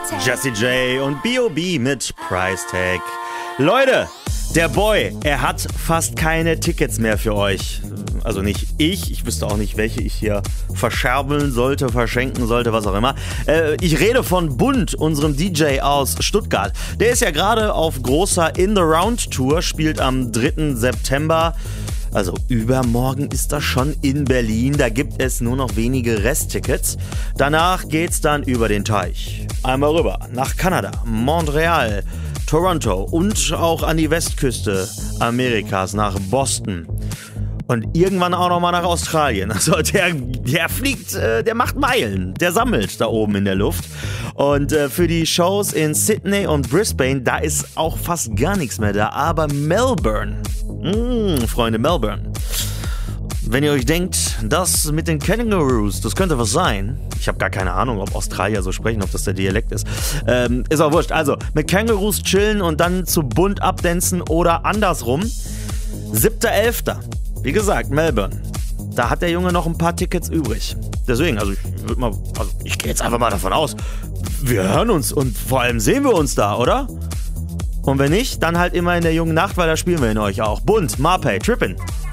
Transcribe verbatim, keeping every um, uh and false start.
Jessie J und B O B mit Price Tag. Leute, der Boy, er hat fast keine Tickets mehr für euch. Also nicht ich, ich wüsste auch nicht, welche ich hier verscherbeln sollte, verschenken sollte, was auch immer. Äh, ich rede von Bund, unserem D J aus Stuttgart. Der ist ja gerade auf großer In the Round Tour, spielt am dritten September. Also übermorgen ist er schon in Berlin, da gibt es nur noch wenige Resttickets. Danach geht's dann über den Teich. Einmal rüber nach Kanada, Montreal, Toronto und auch an die Westküste Amerikas, nach Boston. Und irgendwann auch nochmal nach Australien. Also der, der fliegt, äh, der macht Meilen, der sammelt da oben in der Luft. Und äh, für die Shows in Sydney und Brisbane, da ist auch fast gar nichts mehr da. Aber Melbourne, mmh, Freunde, Melbourne. Wenn ihr euch denkt, das mit den Kangaroos, das könnte was sein. Ich habe gar keine Ahnung, ob Australier so sprechen, ob das der Dialekt ist. Ähm, ist auch wurscht. Also, mit Kangaroos chillen und dann zu bunt abdancen oder andersrum. siebter elfter Wie gesagt, Melbourne. Da hat der Junge noch ein paar Tickets übrig. Deswegen, also ich würde mal, also ich gehe jetzt einfach mal davon aus, wir hören uns und vor allem sehen wir uns da, oder? Und wenn nicht, dann halt immer in der jungen Nacht, weil da spielen wir in euch auch. Bunt, Marpay, Trippin'.